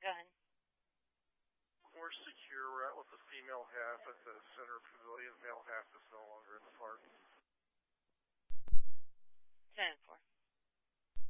Go ahead. More secure. We're out with the female half at the center pavilion. Male half is no longer in the park.